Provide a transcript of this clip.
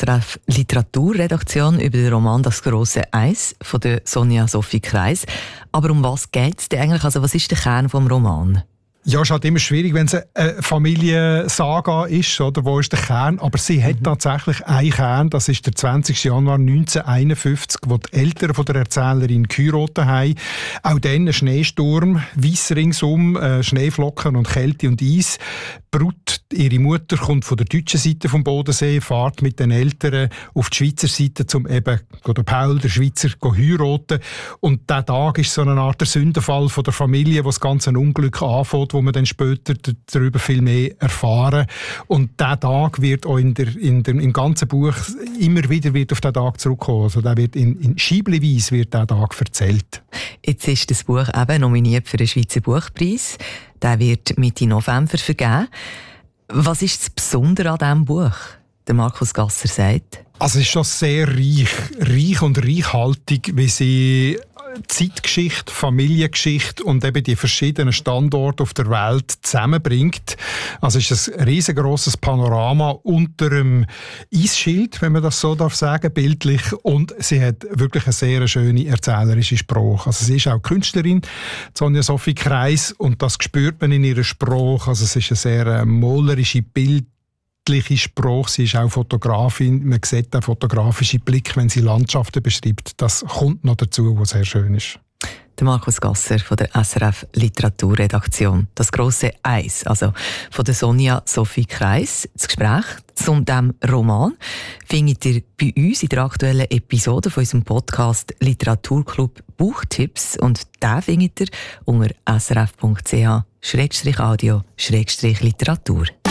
SRF Literaturredaktion über den Roman «Das grosse Eis» von der Sonja Sophie Kreis. Aber um was geht es denn eigentlich? Also was ist der Kern des Romans? Ja, es ist halt immer schwierig, wenn es eine Familiensaga ist, oder? Wo ist der Kern? Aber sie hat tatsächlich einen Kern, das ist der 20. Januar 1951, wo die Eltern von der Erzählerin geheiratet haben. Auch dann ein Schneesturm, weiss ringsum, Schneeflocken und Kälte und Eis. Brut, ihre Mutter, kommt von der deutschen Seite vom Bodensee, fährt mit den Eltern auf die Schweizer Seite, um eben der Paul, der Schweizer, zu heiraten. Und dieser Tag ist so eine Art der Sündenfall von der Familie, wo das ganze Unglück anfängt, wo man dann später darüber viel mehr erfahren. Und dieser Tag wird auch im ganzen Buch immer wieder auf diesen Tag zurückkommen. Also der wird in Scheibleweise wird dieser Tag erzählt. Jetzt ist das Buch eben nominiert für den Schweizer Buchpreis. Der wird Mitte November vergeben. Was ist das Besondere an diesem Buch? Der Markus Gasser sagt. Also es ist schon sehr reich und reichhaltig, wie sie Zeitgeschichte, Familiengeschichte und eben die verschiedenen Standorte auf der Welt zusammenbringt. Also es ist ein riesengroßes Panorama unter dem Eisschild, wenn man das so darf sagen, bildlich. Und sie hat wirklich eine sehr schöne erzählerische Sprache. Also sie ist auch Künstlerin, Sonja Sophie Kreis, und das spürt man in ihrer Sprache. Also es ist eine sehr malerische Sprache. Sie ist auch Fotografin. Man sieht den fotografischen Blick, wenn sie Landschaften beschreibt. Das kommt noch dazu, was sehr schön ist. Der Markus Gasser von der SRF Literaturredaktion. Das grosse Eis, also von der Sonja Sophie Kreis. Das Gespräch zu diesem Roman findet ihr bei uns in der aktuellen Episode von unserem Podcast Literaturclub Buchtipps. Und den findet ihr unter srf.ch/audio/literatur.